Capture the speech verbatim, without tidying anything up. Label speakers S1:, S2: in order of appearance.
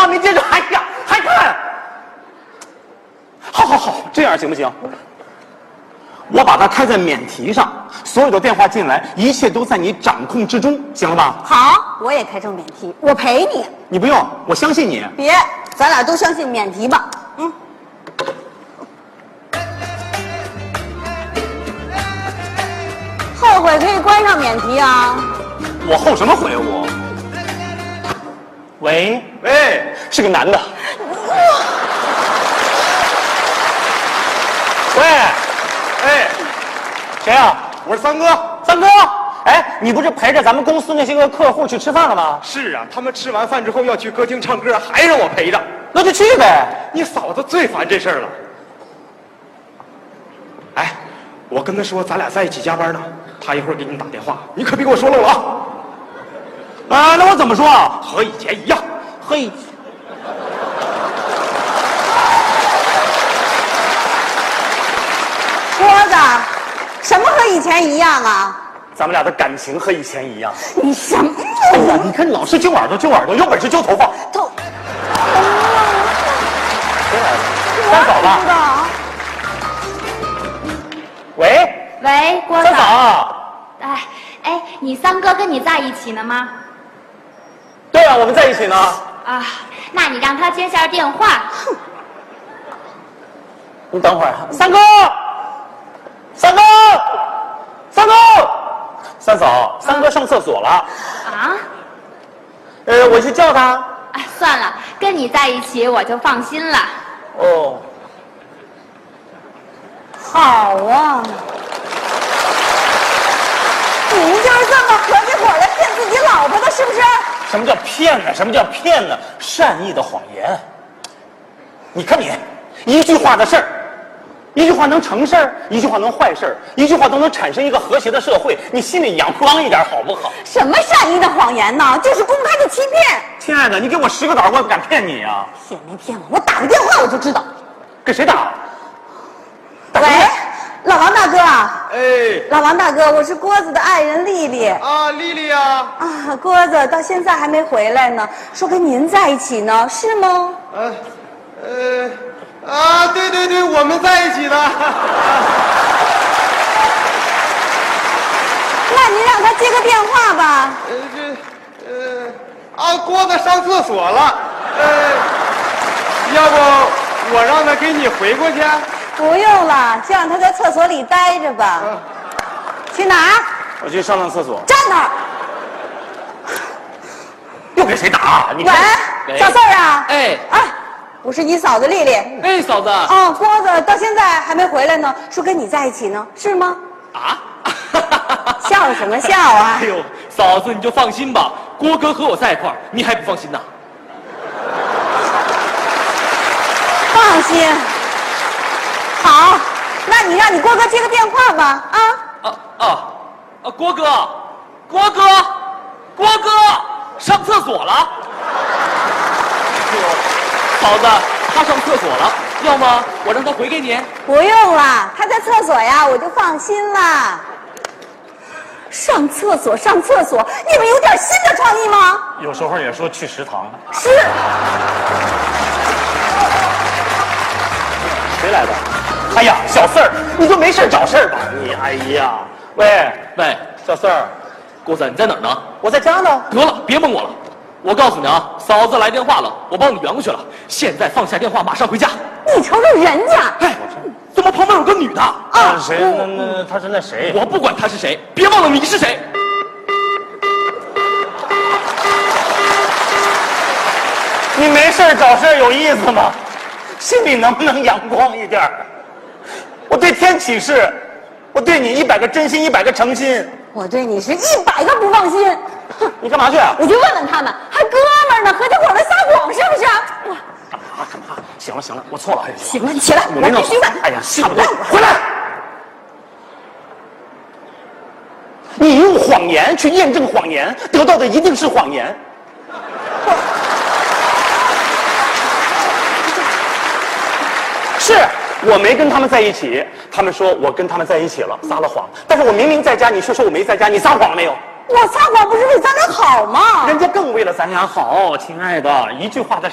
S1: 话没接着，还呀还看。好好好，这样行不行？我把它开在免提上，所有的电话进来，一切都在你掌控之中，行了吧？
S2: 好，我也开成免提，我陪你。
S1: 你不用，我相信你。
S2: 别，咱俩都相信免提吧。嗯。后悔可以关上免提啊。
S1: 我后什么悔我？喂喂，是个男的。喂，哎，谁啊？
S3: 我是三哥。
S1: 三哥，哎，你不是陪着咱们公司那些个客户去吃饭了吗？
S3: 是啊，他们吃完饭之后要去歌厅唱歌，还让我陪着。
S1: 那就去呗。
S3: 你嫂子最烦这事儿了。哎，我跟她说咱俩在一起加班呢，她一会儿给你打电话，你可别给我说漏了啊。
S1: 啊，那我怎么说？
S3: 和以前一样。
S1: 嘿。
S2: 郭子，什么和以前一样啊？
S1: 咱们俩的感情和以前一样。
S2: 你什么？
S1: 哎呀，你看老是揪耳朵揪耳朵，有本事揪头发。
S2: 头。
S1: 谁来了？三嫂吧。喂。
S4: 喂，郭
S1: 三嫂。
S4: 哎哎，你三哥跟你在一起呢吗？
S1: 对啊，我们在一起呢。
S4: 啊，那你让他接下电话。
S2: 哼。
S1: 你等会儿，三哥。三哥，三哥，三嫂，三哥上厕所了。
S4: 啊？
S1: 呃，我去叫他。
S4: 哎，算了，跟你在一起我就放心了。
S1: 哦，
S2: 好啊，你们就是这么合起伙来骗自己老婆的，是不是？
S1: 什么叫骗呢？什么叫骗呢？善意的谎言。你看你，一句话的事儿。一句话能成事儿，一句话能坏事儿，一句话都能产生一个和谐的社会，你心里阳光一点好不好？
S2: 什么善意的谎言呢？就是公开的欺骗。
S1: 亲爱的，你给我十个胆，我也不敢骗你啊！
S2: 骗没骗我？我打个电话我就知道。
S1: 给谁打？
S2: 喂，老王大哥。
S3: 哎，
S2: 老王大哥，我是郭子的爱人丽丽。
S3: 啊，丽丽呀。
S2: 啊，郭子到现在还没回来呢，说跟您在一起呢，是吗？
S3: 呃，呃。啊，对对对，我们在一起呢。
S2: 那您让他接个电话吧。
S3: 呃，这，呃，啊，郭子上厕所了，呃，要不我让他给你回过去？
S2: 不用了，就让他在厕所里待着吧。
S3: 嗯、
S2: 去哪儿？
S1: 我去上趟厕所。
S2: 站那儿。
S1: 又给谁打？你
S2: 喂，小四儿啊。
S5: 哎。
S2: 哎。我是你嫂子丽丽。
S5: 哎，嫂子。
S2: 哦，郭子到现在还没回来呢，说跟你在一起呢，是吗？
S5: 啊？
S2: 笑什么笑啊？
S5: 哎呦，嫂子你就放心吧，郭哥和我在一块儿，你还不放心呐？
S2: 放心。好，那你让你郭哥接个电话吧，啊？
S5: 啊啊啊！郭哥，郭哥，郭哥上厕所了。嫂子，他上厕所了，要么我让他回给你。
S2: 不用了，他在厕所呀，我就放心了。上厕所，上厕所，你们有点新的创意吗？
S1: 有时候也说去食堂。
S2: 是。
S1: 谁来的？哎呀，小四儿，你就没事找事儿吧你？哎呀，喂
S5: 喂，
S1: 小四儿，
S5: 郭子你在哪儿呢？
S1: 我在家呢。
S5: 得了，别蒙我了。我告诉你啊，嫂子来电话了，我帮你圆过去了。现在放下电话，马上回家。
S2: 你瞅瞅人家，
S5: 哎，怎么旁边有个女的？
S1: 啊，谁？那那他是那谁？
S5: 我不管他是谁，别忘了你是谁。
S1: 你没事找事有意思吗？心里能不能阳光一点？我对天起誓，我对你一百个真心，一百个诚心。
S2: 我对你是一百个不放心。
S1: 你干嘛去啊？
S2: 我去问问他们，还哥们儿呢，合起伙来撒谎是不是？
S1: 干嘛干嘛？行了行了，我错了。
S2: 行了，你起来，
S1: 我没弄
S2: 必须问。
S1: 哎呀，差不多，回来。你用谎言去验证谎言，得到的一定是谎言。是我没跟他们在一起，他们说我跟他们在一起了，撒了谎。但是我明明在家，你却说我没在家，你撒谎了没有？
S2: 我撒谎不是为咱俩好吗？
S1: 人家更为了咱俩好，亲爱的，一句话的